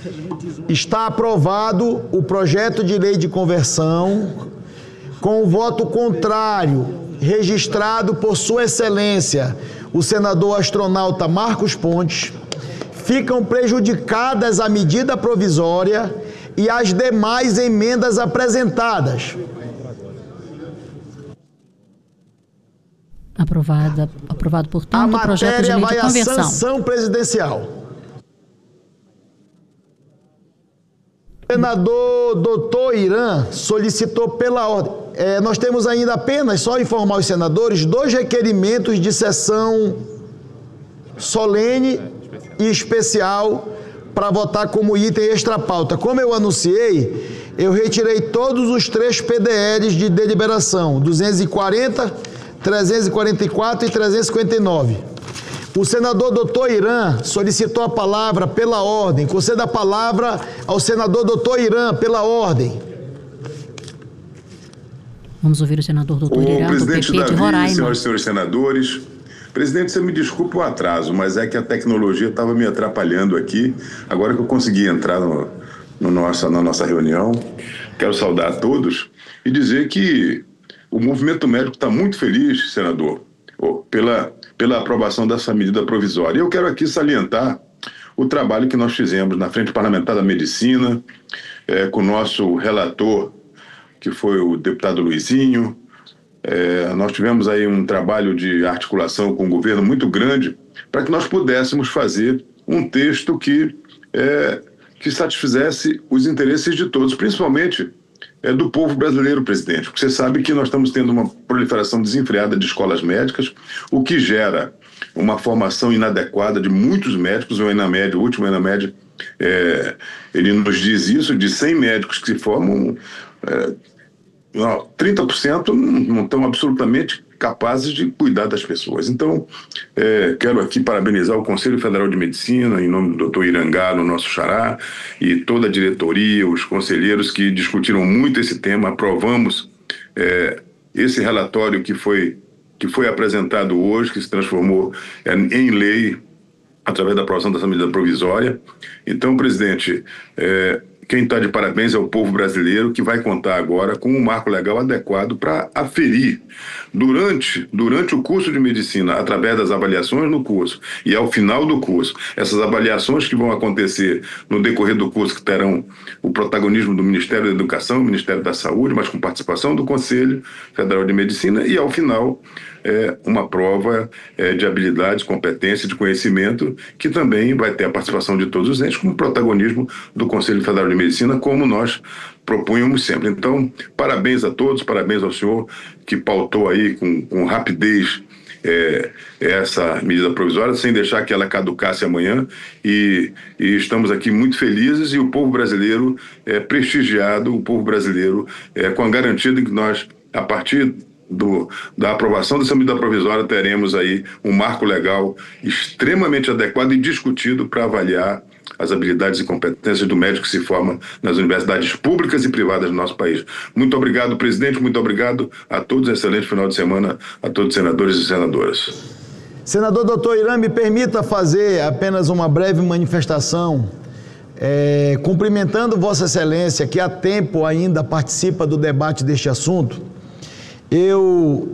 Está aprovado o projeto de lei de conversão com o voto contrário registrado por Sua Excelência, o senador astronauta Marcos Pontes. Ficam prejudicadas a medida provisória e as demais emendas apresentadas. Aprovado, portanto, o projeto de lei de conversão. A matéria vai à sanção presidencial. O senador Dr. Irã solicitou pela ordem. Nós temos ainda apenas, só informar os senadores, 2 requerimentos de sessão solene e especial para votar como item extra-pauta. Como eu anunciei, eu retirei todos os 3 PDLs de deliberação, 240, 344 e 359. O senador Dr. Irã solicitou a palavra pela ordem. Conceda a palavra ao senador Dr. Irã pela ordem. Vamos ouvir o senador Dr. Irã, do PP de Roraima. Senhoras e senhores senadores, presidente, você me desculpa o atraso, mas é que a tecnologia estava me atrapalhando aqui. Agora que eu consegui entrar na nossa reunião, quero saudar a todos e dizer que o movimento médico está muito feliz, senador, pela aprovação dessa medida provisória. Eu quero aqui salientar o trabalho que nós fizemos na Frente Parlamentar da Medicina, com o nosso relator, que foi o deputado Luizinho. Nós tivemos aí um trabalho de articulação com o governo muito grande para que nós pudéssemos fazer um texto que satisfizesse os interesses de todos, principalmente do povo brasileiro, presidente. Porque você sabe que nós estamos tendo uma proliferação desenfreada de escolas médicas, o que gera uma formação inadequada de muitos médicos. O último ENAMED, ele nos diz isso, de 100 médicos que se formam, 30% não estão absolutamente capazes de cuidar das pessoas. Então, quero aqui parabenizar o Conselho Federal de Medicina, em nome do Dr. Irangá, no nosso xará, e toda a diretoria, os conselheiros que discutiram muito esse tema. Aprovamos esse relatório que foi apresentado hoje, que se transformou em lei através da aprovação dessa medida provisória. Então, presidente, quem está de parabéns é o povo brasileiro, que vai contar agora com um marco legal adequado para aferir durante o curso de medicina, através das avaliações no curso e ao final do curso, essas avaliações que vão acontecer no decorrer do curso, que terão o protagonismo do Ministério da Educação, do Ministério da Saúde, mas com participação do Conselho Federal de Medicina, e ao final uma prova de habilidades, competência, de conhecimento, que também vai ter a participação de todos os entes, com o protagonismo do Conselho Federal de Medicina, como nós propunhamos sempre. Então, parabéns a todos, parabéns ao senhor que pautou aí com rapidez essa medida provisória, sem deixar que ela caducasse amanhã, e estamos aqui muito felizes, e o povo brasileiro prestigiado, o povo brasileiro com a garantia de que nós, a partir da aprovação dessa medida provisória, teremos aí um marco legal extremamente adequado e discutido para avaliar as habilidades e competências do médico que se forma nas universidades públicas e privadas do nosso país. Muito obrigado, presidente, muito obrigado a todos, excelente final de semana a todos os senadores e senadoras. Senador Dr. Irã, me permita fazer apenas uma breve manifestação, cumprimentando Vossa Excelência, que há tempo ainda participa do debate deste assunto. Eu,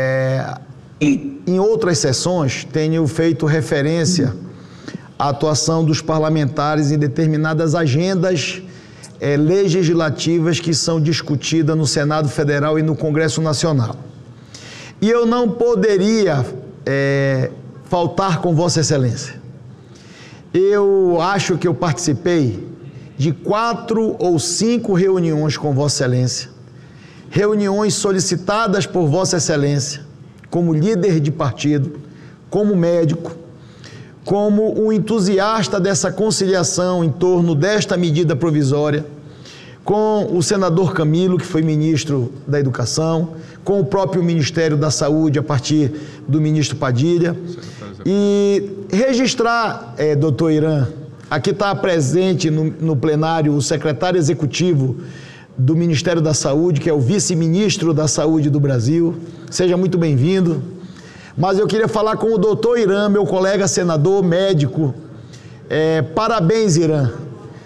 em outras sessões, tenho feito referência à atuação dos parlamentares em determinadas agendas legislativas que são discutidas no Senado Federal e no Congresso Nacional. E eu não poderia faltar com Vossa Excelência. Eu acho que eu participei de 4 ou 5 reuniões com Vossa Excelência, reuniões solicitadas por Vossa Excelência, como líder de partido, como médico, como um entusiasta dessa conciliação em torno desta medida provisória, com o senador Camilo, que foi ministro da Educação, com o próprio Ministério da Saúde, a partir do ministro Padilha, e registrar, doutor Irã, aqui está presente no plenário o secretário executivo do Ministério da Saúde, que é o vice-ministro da Saúde do Brasil. Seja muito bem-vindo. Mas eu queria falar com o doutor Irã, meu colega senador, médico. Parabéns, Irã.